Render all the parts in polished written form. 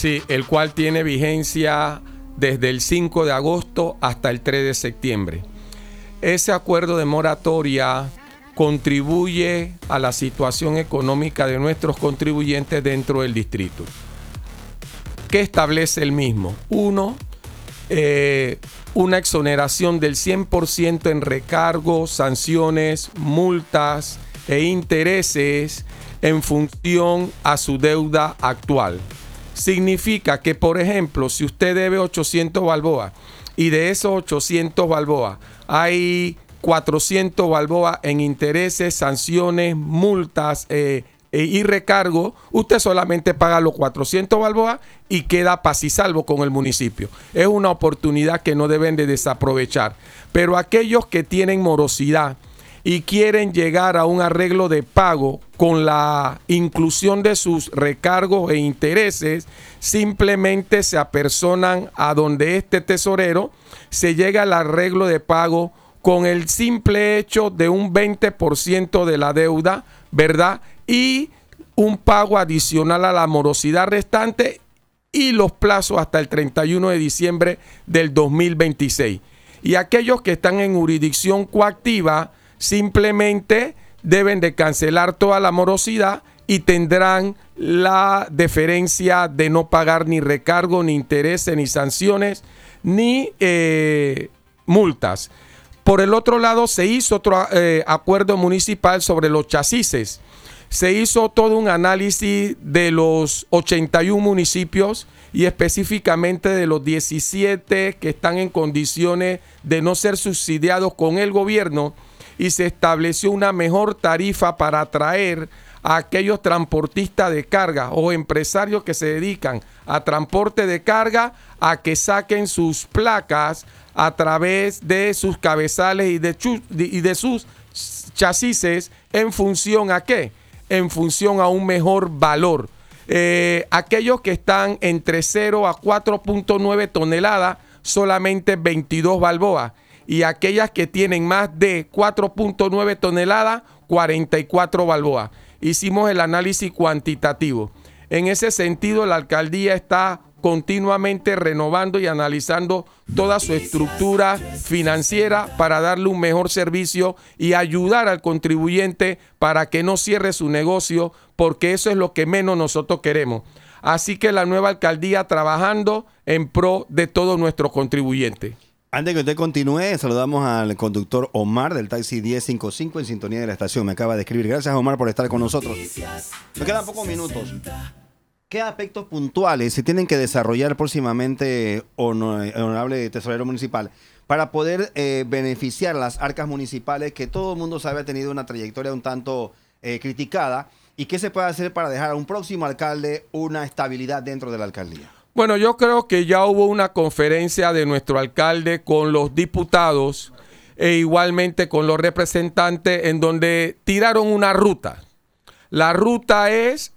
Sí, el cual tiene vigencia desde el 5 de agosto hasta el 3 de septiembre. Ese acuerdo de moratoria contribuye a la situación económica de nuestros contribuyentes dentro del distrito. ¿Qué establece el mismo? Uno, una exoneración del 100% en recargos, sanciones, multas e intereses en función a su deuda actual. Significa que, por ejemplo, si usted debe 800 balboas y de esos 800 balboas hay 400 balboas en intereses, sanciones, multas y recargo, usted solamente paga los 400 balboas y queda paz y salvo con el municipio. Es una oportunidad que no deben de desaprovechar. Pero aquellos que tienen morosidad y quieren llegar a un arreglo de pago con la inclusión de sus recargos e intereses, simplemente se apersonan a donde este tesorero, se llega al arreglo de pago con el simple hecho de un 20% de la deuda, ¿verdad? Y un pago adicional a la morosidad restante y los plazos hasta el 31 de diciembre del 2026. Y aquellos que están en jurisdicción coactiva simplemente deben de cancelar toda la morosidad y tendrán la deferencia de no pagar ni recargo, ni intereses, ni sanciones, ni multas. Por el otro lado, se hizo otro acuerdo municipal sobre los chasis. Se hizo todo un análisis de los 81 municipios y específicamente de los 17 que están en condiciones de no ser subsidiados con el gobierno, y se estableció una mejor tarifa para atraer a aquellos transportistas de carga o empresarios que se dedican a transporte de carga a que saquen sus placas a través de sus cabezales y de sus chasis. ¿En función a qué? En función a un mejor valor. Aquellos que están entre 0 a 4.9 toneladas, solamente 22 balboas. Y aquellas que tienen más de 4.9 toneladas, 44 balboas. Hicimos el análisis cuantitativo. En ese sentido, la alcaldía está continuamente renovando y analizando toda su estructura financiera para darle un mejor servicio y ayudar al contribuyente para que no cierre su negocio, porque eso es lo que menos nosotros queremos. Así que la nueva alcaldía trabajando en pro de todos nuestros contribuyentes. Antes que usted continúe, saludamos al conductor Omar del taxi 1055 en sintonía de la estación. Me acaba de escribir. Gracias, Omar, por estar con nosotros. Nos quedan pocos minutos. ¿Qué aspectos puntuales se tienen que desarrollar próximamente, honorable tesorero municipal, para poder beneficiar las arcas municipales que todo el mundo sabe ha tenido una trayectoria un tanto criticada? ¿Y qué se puede hacer para dejar a un próximo alcalde una estabilidad dentro de la alcaldía? Bueno, yo creo que ya hubo una conferencia de nuestro alcalde con los diputados e igualmente con los representantes en donde tiraron una ruta. La ruta es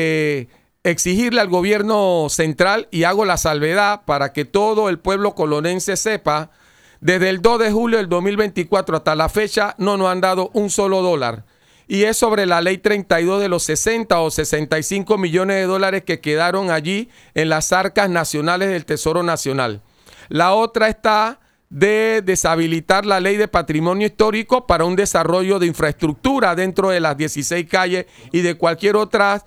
exigirle al gobierno central, y hago la salvedad para que todo el pueblo colonense sepa, desde el 2 de julio del 2024 hasta la fecha no nos han dado un solo dólar. Y es sobre la ley 32 de los 60 o 65 millones de dólares que quedaron allí en las arcas nacionales del Tesoro Nacional. La otra está de deshabilitar la ley de patrimonio histórico para un desarrollo de infraestructura dentro de las 16 calles y de cualquier otra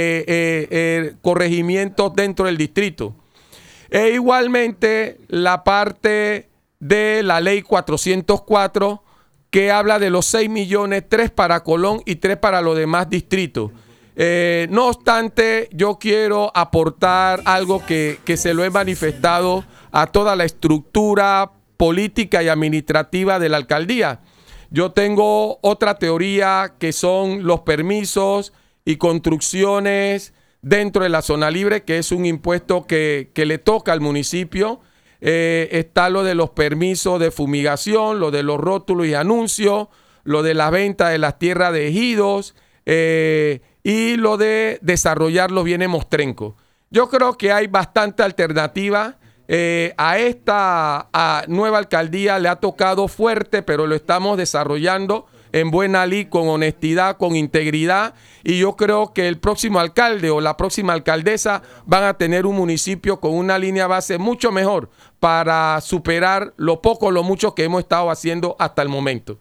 corregimientos dentro del distrito. E igualmente la parte de la ley 404, que habla de los 6 millones, 3 para Colón y 3 para los demás distritos. No obstante, yo quiero aportar algo que se lo he manifestado a toda la estructura política y administrativa de la alcaldía. Yo tengo otra teoría, que son los permisos y construcciones dentro de la zona libre, que es un impuesto que le toca al municipio. Está lo de los permisos de fumigación, lo de los rótulos y anuncios, lo de la venta de las tierras de ejidos y lo de desarrollar los bienes mostrencos. Yo creo que hay bastante alternativa. A esta nueva alcaldía le ha tocado fuerte, pero lo estamos desarrollando. en buena lid, con honestidad, con integridad, y yo creo que el próximo alcalde o la próxima alcaldesa van a tener un municipio con una línea base mucho mejor para superar lo poco o lo mucho que hemos estado haciendo hasta el momento.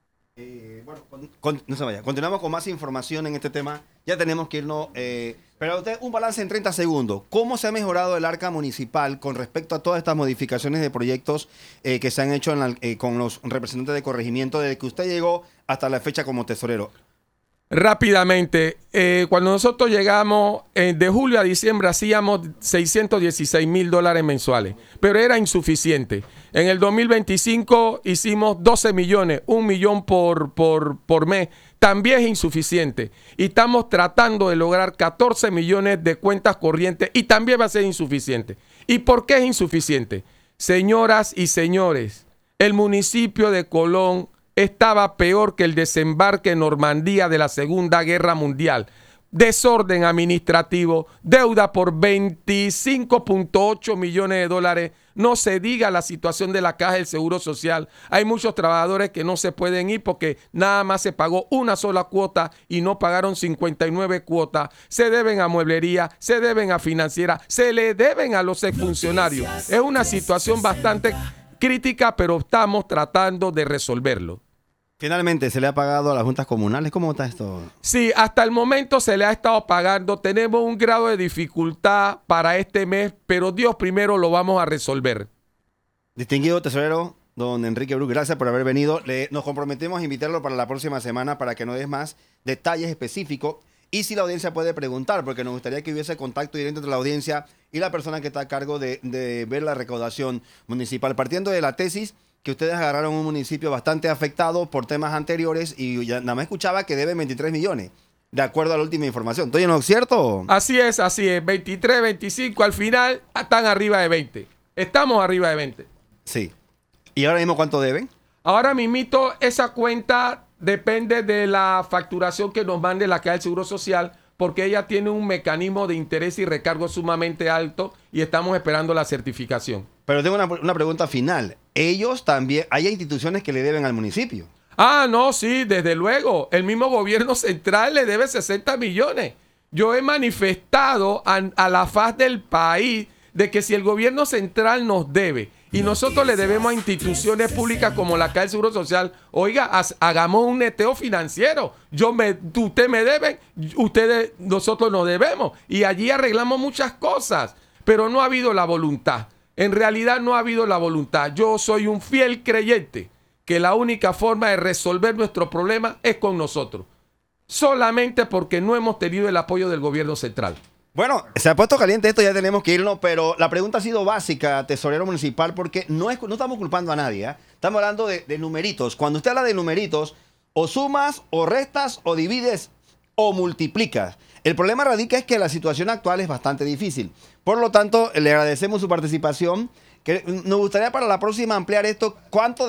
No se vaya. Continuamos con más información en este tema. Ya tenemos que irnos. Pero usted, un balance en 30 segundos. ¿Cómo se ha mejorado el arca municipal con respecto a todas estas modificaciones de proyectos que se han hecho con los representantes de corregimiento desde que usted llegó hasta la fecha como tesorero? Rápidamente, cuando nosotros llegamos de julio a diciembre hacíamos $616,000 mensuales, pero era insuficiente. En el 2025 hicimos 12 millones, 1 millón por mes. También es insuficiente. Y estamos tratando de lograr 14 millones de cuentas corrientes y también va a ser insuficiente. ¿Y por qué es insuficiente? Señoras y señores, el municipio de Colón estaba peor que el desembarque en Normandía de la Segunda Guerra Mundial. Desorden administrativo, deuda por $25.8 millones. No se diga la situación de la Caja del Seguro Social. Hay muchos trabajadores que no se pueden ir porque nada más se pagó una sola cuota y no pagaron 59 cuotas. Se deben a mueblería, se deben a financiera, se le deben a los exfuncionarios. Es una situación bastante crítica, pero estamos tratando de resolverlo. Finalmente, ¿se le ha pagado a las juntas comunales? ¿Cómo está esto? Sí, hasta el momento se le ha estado pagando. Tenemos un grado de dificultad para este mes, pero Dios primero lo vamos a resolver. Distinguido tesorero, don Enrique Bruch, gracias por haber venido. Nos comprometemos a invitarlo para la próxima semana para que nos des más detalles específicos. Y si la audiencia puede preguntar, porque nos gustaría que hubiese contacto directo entre la audiencia y la persona que está a cargo de ver la recaudación municipal. Partiendo de la tesis que ustedes agarraron un municipio bastante afectado por temas anteriores y ya nada más escuchaba que deben 23 millones, de acuerdo a la última información. ¿Estoy no es cierto? Así es. 23, 25, al final están arriba de 20. Estamos arriba de 20. Sí. ¿Y ahora mismo cuánto deben? Ahora mismito esa cuenta depende de la facturación que nos mande la Caja del Seguro Social, porque ella tiene un mecanismo de interés y recargo sumamente alto y estamos esperando la certificación. Pero tengo una pregunta final. Ellos también, hay instituciones que le deben al municipio. Ah, no, sí, desde luego. El mismo gobierno central le debe 60 millones. Yo he manifestado a la faz del país de que si el gobierno central nos debe y nosotros le debemos a instituciones públicas como la Caja del Seguro Social, oiga, hagamos un neteo financiero. Usted me debe, nosotros nos debemos. Y allí arreglamos muchas cosas, pero no ha habido la voluntad. En realidad no ha habido la voluntad. Yo soy un fiel creyente que la única forma de resolver nuestro problema es con nosotros. Solamente porque no hemos tenido el apoyo del gobierno central. Bueno, se ha puesto caliente esto, ya tenemos que irnos, pero la pregunta ha sido básica, tesorero municipal, porque no estamos culpando a nadie, ¿eh? Estamos hablando de numeritos. Cuando usted habla de numeritos, o sumas, o restas, o divides, o multiplicas. El problema radica es que la situación actual es bastante difícil. Por lo tanto, le agradecemos su participación. Que nos gustaría para la próxima ampliar esto, cuánto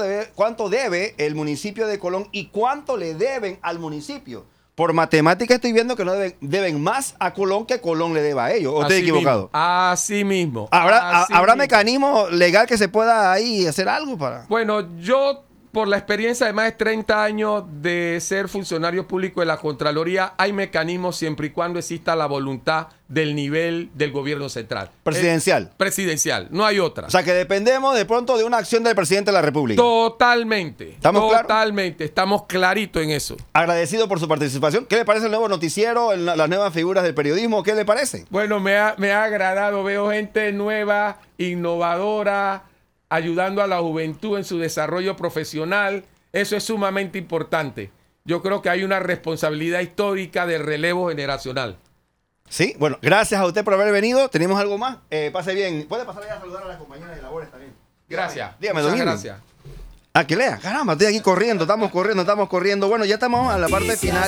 debe el municipio de Colón y cuánto le deben al municipio. Por matemática estoy viendo que no deben más a Colón que Colón le deba a ellos. ¿O estoy equivocado? Así mismo. ¿Habrá mecanismo legal que se pueda ahí hacer algo para...? Bueno, yo, por la experiencia de más de 30 años de ser funcionario público de la Contraloría, hay mecanismos siempre y cuando exista la voluntad del nivel del gobierno central. Presidencial. Presidencial, no hay otra. O sea, que dependemos de pronto de una acción del presidente de la República. Totalmente. ¿Estamos claros? Totalmente, estamos claritos en eso. Agradecido por su participación. ¿Qué le parece el nuevo noticiero, las nuevas figuras del periodismo? ¿Qué le parece? Bueno, me ha agradado. Veo gente nueva, innovadora, ayudando a la juventud en su desarrollo profesional. Eso es sumamente importante. Yo creo que hay una responsabilidad histórica del relevo generacional. Sí, bueno, gracias a usted por haber venido. ¿Tenemos algo más? Pase bien. ¿Puede pasar allá a saludar a las compañeras de labores también? Gracias. Dígame, muchas don gracias. Ah, que lea. Caramba, estoy aquí corriendo. Estamos corriendo. Bueno, ya estamos a la parte final.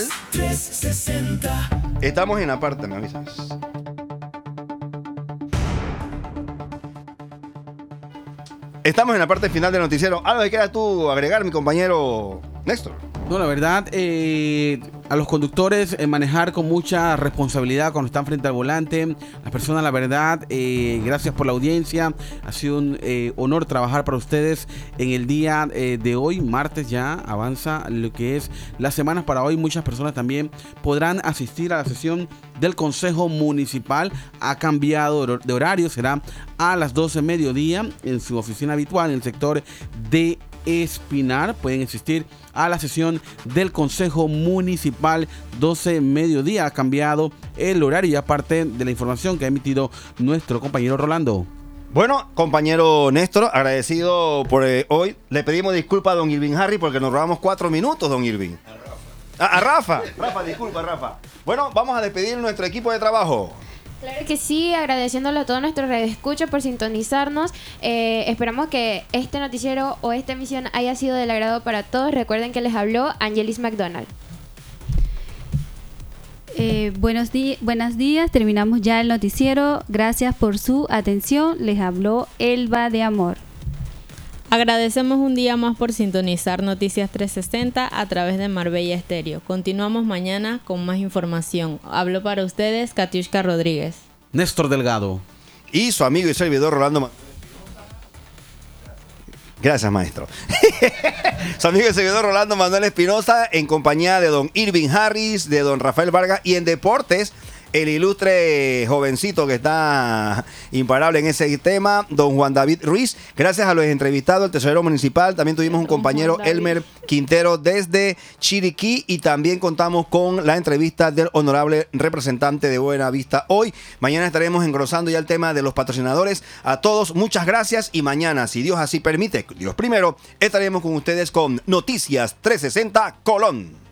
Estamos en la parte, me avisas. Estamos en la parte final del noticiero. ¿Algo que quieras tú agregar, mi compañero Néstor? No, la verdad, a los conductores manejar con mucha responsabilidad cuando están frente al volante. Las personas, la verdad, gracias por la audiencia. Ha sido un honor trabajar para ustedes en el día de hoy, martes ya, avanza lo que es las semanas para hoy. Muchas personas también podrán asistir a la sesión del Consejo Municipal. Ha cambiado de horario, será a las 12 mediodía en su oficina habitual en el sector de Espinar. Pueden asistir a la sesión del Consejo Municipal 12 mediodía. Ha cambiado el horario y aparte de la información que ha emitido nuestro compañero Rolando. Bueno, compañero Néstor, agradecido por hoy. Le pedimos disculpas a don Irving Harry porque nos robamos 4 minutos, don Irving. A Rafa. Rafa, disculpa, Rafa. Bueno, vamos a despedir nuestro equipo de trabajo. Claro que sí, agradeciéndole a todos nuestros radioescuchas por sintonizarnos. Esperamos que este noticiero o esta emisión haya sido del agrado para todos. Recuerden que les habló Angelis McDonald. Buenos días, terminamos ya el noticiero. Gracias por su atención. Les habló Elba de Amor. Agradecemos un día más por sintonizar Noticias 360 a través de Marbella Estéreo. Continuamos mañana con más información. Hablo para ustedes Katiushka Rodríguez, Néstor Delgado y su amigo y servidor Rolando. Gracias, maestro. Su amigo y servidor Rolando Manuel Espinosa, en compañía de don Irving Harris, de don Rafael Vargas, y en deportes, el ilustre jovencito que está imparable en ese tema, don Juan David Ruiz. Gracias a los entrevistados, el tesorero municipal. También tuvimos un compañero, Elmer Quintero, desde Chiriquí. Y también contamos con la entrevista del honorable representante de Buenavista hoy. Mañana estaremos engrosando ya el tema de los patrocinadores. A todos, muchas gracias. Y mañana, si Dios así permite, Dios primero, estaremos con ustedes con Noticias 360 Colón.